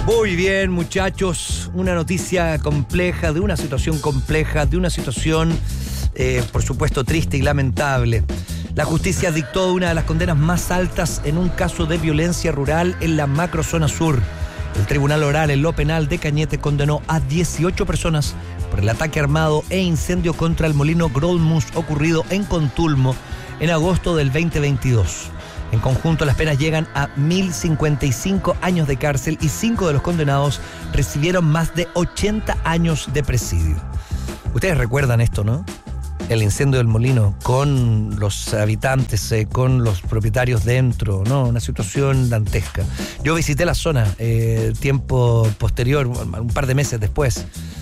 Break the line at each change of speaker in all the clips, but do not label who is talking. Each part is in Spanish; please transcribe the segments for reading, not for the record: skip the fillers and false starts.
Muy bien, muchachos, una noticia compleja, de una situación compleja, de una situación, por supuesto, triste y lamentable. La justicia dictó una de las condenas más altas en un caso de violencia rural en la macrozona sur. El Tribunal Oral en lo Penal de Cañete condenó a 18 personas por el ataque armado e incendio contra el molino Grolmus ocurrido en Contulmo en agosto del 2022. En conjunto, las penas llegan a 1.055 años de cárcel y 5 de los condenados recibieron más de 80 años de presidio. Ustedes recuerdan esto, ¿no? El incendio del molino con los habitantes, con los propietarios dentro, ¿no? Una situación dantesca. Yo visité la zona tiempo posterior, un par de meses después.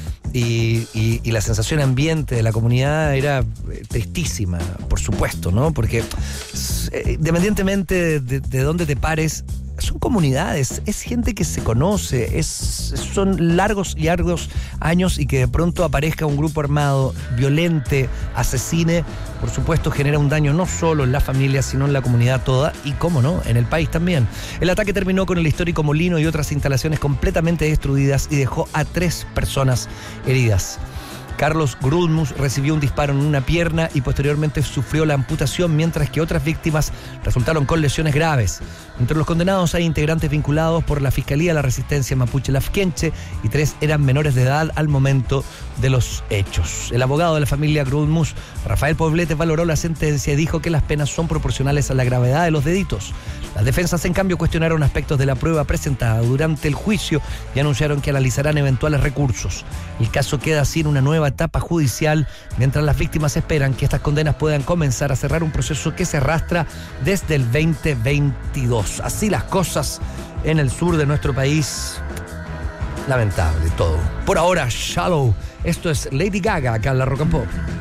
Y la sensación ambiente de la comunidad era tristísima, por supuesto, ¿no? Porque independientemente de dónde te pares, son comunidades, es gente que se conoce, son largos y largos años, y que de pronto aparezca un grupo armado, violente, asesine, por supuesto genera un daño no solo en la familia, sino en la comunidad toda y, cómo no, en el país también. El ataque terminó con el histórico molino y otras instalaciones completamente destruidas y dejó a 3 personas heridas. Carlos Grolmus recibió un disparo en una pierna y posteriormente sufrió la amputación, mientras que otras víctimas resultaron con lesiones graves. Entre los condenados hay integrantes vinculados por la Fiscalía de la Resistencia Mapuche Lafkenche y 3 eran menores de edad al momento de los hechos. El abogado de la familia Grolmus, Rafael Poblete, valoró la sentencia y dijo que las penas son proporcionales a la gravedad de los delitos. Las defensas, en cambio, cuestionaron aspectos de la prueba presentada durante el juicio y anunciaron que analizarán eventuales recursos. El caso queda así en una nueva etapa judicial, mientras las víctimas esperan que estas condenas puedan comenzar a cerrar un proceso que se arrastra desde el 2022. Así las cosas en el sur de nuestro país. Lamentable todo. Por ahora, Shallow. Esto es Lady Gaga acá en la Rock and Pop.